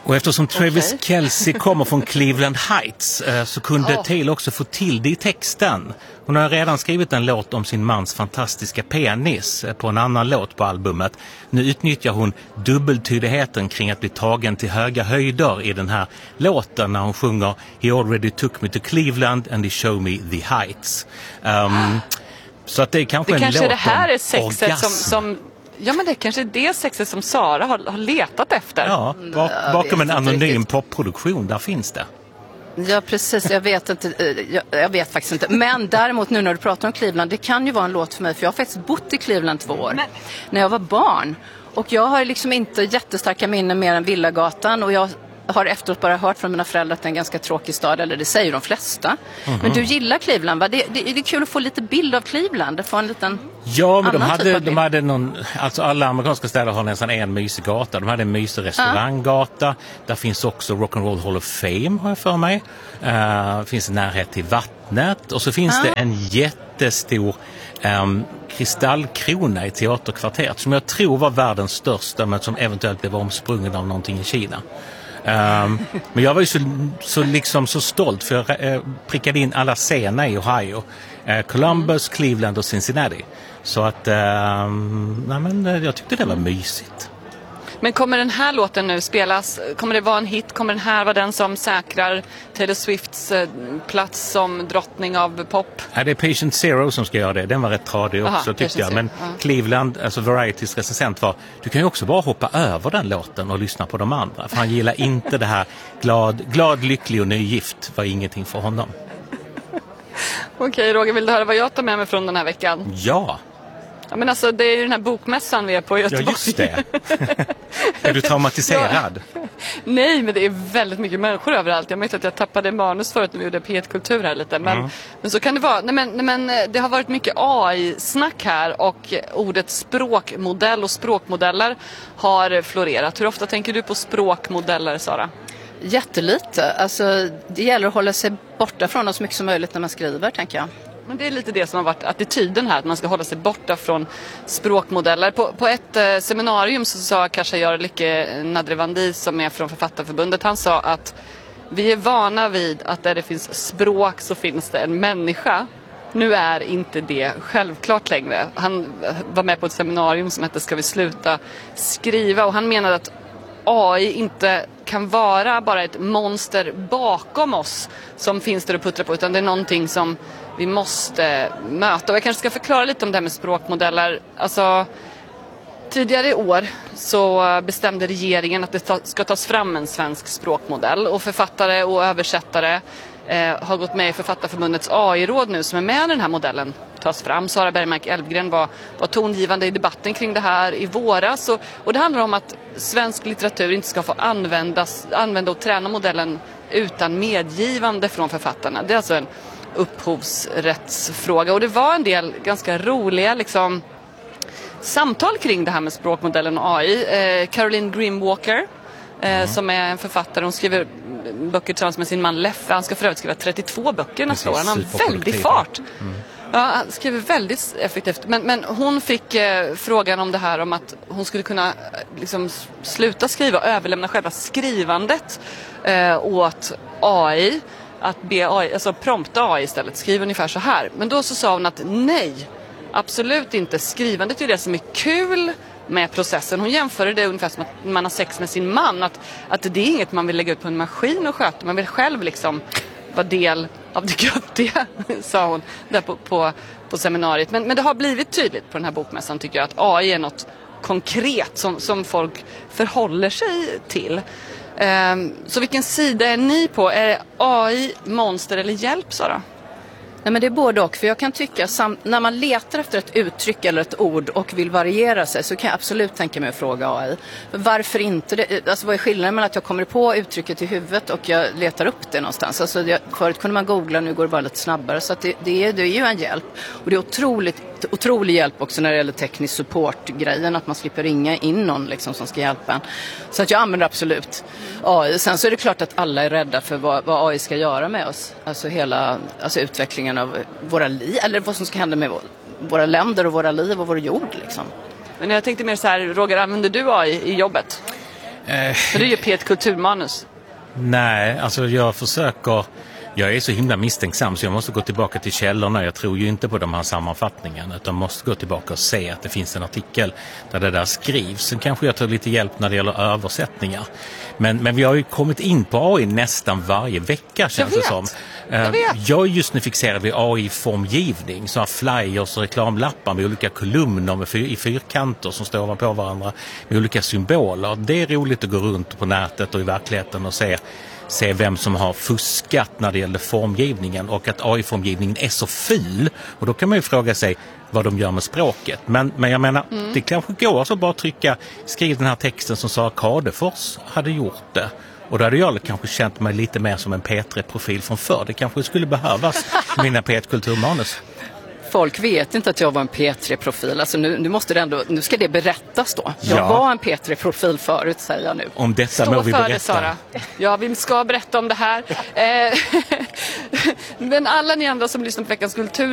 Och eftersom Travis Kelce kommer från Cleveland Heights så kunde Taylor också få till det i texten. Hon har redan skrivit en låt om sin mans fantastiska penis på en annan låt på albumet. Nu utnyttjar hon dubbeltydigheten kring att bli tagen till höga höjder i den här låten när hon sjunger He already took me to Cleveland and he showed me the heights. Så att det är kanske en låt det här är sexet orgasm. som ja, men det kanske är det sexet som Sara har letat efter. Ja, bakom en anonym popproduktion, där finns det. Ja, precis. Jag vet faktiskt inte. Men däremot nu när du pratar om Cleveland, det kan ju vara en låt för mig. För jag har faktiskt bott i Cleveland 2 år. När jag var barn. Och jag har liksom inte jättestarka minnen mer än Villagatan. Och jag har efteråt bara hört från mina föräldrar att det är en ganska tråkig stad. Eller det säger de flesta. Men du gillar Cleveland, va? Det är kul att få lite bild av Cleveland. Få en liten... Ja, men de hade någon, alltså alla amerikanska städer har nästan en mysig gata. De hade en mysig restauranggata. Där finns också Rock'n'Roll Hall of Fame, har jag för mig. Finns en närhet till vattnet. Och så finns det en jättestor kristallkrona i teaterkvarteret som jag tror var världens största, men som eventuellt blev omsprungen av någonting i Kina. Men jag var ju så stolt, för jag prickade in alla scener i Ohio. Columbus, Cleveland och Cincinnati. Så att jag tyckte det var mysigt. Men kommer den här låten nu spelas? Kommer det vara en hit? Kommer den här vara den som säkrar Taylor Swifts plats som drottning av pop? Ja, det är Patient Zero som ska göra det. Den var rätt tradig också, tyckte jag. Men Cleveland, alltså Varieties recensent, var: du kan ju också bara hoppa över den låten och lyssna på de andra. För han gillar inte det här glad, lycklig och nygift. Var ingenting för honom. Okej, Roger, vill du höra vad jag tar med mig från den här veckan? Ja. Ja, men alltså, det är ju den här bokmässan vi är på i Göteborg. Ja, just det. Är du traumatiserad? Nej, men det är väldigt mycket människor överallt. Jag märkte att jag tappade manus förut när vi gjorde P1-kultur här lite. Men så kan det vara. Nej, men det har varit mycket AI-snack här och ordet språkmodell och språkmodeller har florerat. Hur ofta tänker du på språkmodeller, Sara? Jättelite. Alltså, det gäller att hålla sig borta från dem så mycket som möjligt när man skriver, tänker jag. Men det är lite det som har varit attityden här, att man ska hålla sig borta från språkmodeller. På ett seminarium så sa Kasha Jarlicke Nadrevandi, som är från Författarförbundet, han sa att vi är vana vid att där det finns språk så finns det en människa. Nu är inte det självklart längre. Han var med på ett seminarium som hette Ska vi sluta skriva? Och han menade att AI inte kan vara bara ett monster bakom oss som finns där och puttrar på, utan det är någonting som vi måste möta. Och jag kanske ska förklara lite om det här med språkmodeller. Alltså, tidigare i år så bestämde regeringen att det ska tas fram en svensk språkmodell. Och författare och översättare har gått med i Författarförbundets AI-råd nu som är med när den här modellen tas fram. Sara Bergmark Elfgren var tongivande i debatten kring det här i våras. Och det handlar om att svensk litteratur inte ska få använda och träna modellen utan medgivande från författarna. Det är alltså en upphovsrättsfråga. Och det var en del ganska roliga samtal kring det här med språkmodellen och AI. Caroline Grimwalker, som är en författare, hon skriver böcker tillsammans med sin man Leffe. Han ska för övrigt skriva 32 böcker nästa år. Han har väldigt fart. Ja, han skriver väldigt effektivt. Men hon fick frågan om det här, om att hon skulle kunna sluta skriva och överlämna själva skrivandet åt AI. Att be AI, alltså prompta AI istället, skriva ungefär så här. Men då så sa hon att nej, absolut inte. Skrivandet är det som är kul med processen. Hon jämförde det ungefär som att man har sex med sin man. Att det är inget man vill lägga ut på en maskin och sköta. Man vill själv vara del av det göttiga, sa hon där på seminariet. Men det har blivit tydligt på den här bokmässan, tycker jag, att AI är något konkret som folk förhåller sig till. Så vilken sida är ni på? Är det AI, monster eller hjälp, Sara? Nej, men det är både och. För jag kan tycka, när man letar efter ett uttryck eller ett ord och vill variera sig, så kan jag absolut tänka mig att fråga AI. Varför inte? Alltså, vad är skillnaden mellan att jag kommer på uttrycket i huvudet och jag letar upp det någonstans? Alltså, förut kunde man googla, nu går det bara lite snabbare. Så att det är ju en hjälp. Och det är otrolig hjälp också när det gäller teknisk support-grejen, att man slipper ringa in någon som ska hjälpa en. Så att jag använder absolut AI. Sen så är det klart att alla är rädda för vad AI ska göra med oss. Alltså utvecklingen av våra liv, eller vad som ska hända med våra länder och våra liv och vår jord. Men jag tänkte mer så här, Roger, använder du AI i jobbet? För det är ju P1 Kulturmanus. Nej, alltså jag är så himla misstänksam så jag måste gå tillbaka till källorna. Jag tror ju inte på de här sammanfattningarna utan måste gå tillbaka och se att det finns en artikel där det där skrivs. Sen kanske jag tar lite hjälp när det gäller översättningar. Men vi har ju kommit in på AI nästan varje vecka känns det som. Jag är just nu fixerad vid AI-formgivning. Så här flyers och reklamlappar med olika kolumner i fyrkanter som står ovanpå varandra med olika symboler. Det är roligt att gå runt på nätet och i verkligheten och se vem som har fuskat när det gäller formgivningen och att AI-formgivningen är så ful. Och då kan man ju fråga sig vad de gör med språket. Men jag menar, det kanske går så bara skriv den här texten som Sara Kadefors hade gjort det. Och då hade jag kanske känt mig lite mer som en P3-profil från förr. Det kanske skulle behövas mina P1 Kulturmanus. Folk vet inte att jag var en P3-profil. Alltså nu ska det berättas då. Jag var en P3-profil förut, säger jag nu. Om detta må vi berätta. Det, Sara. Ja, vi ska berätta om det här. Men alla ni andra som lyssnar på Veckans Kultur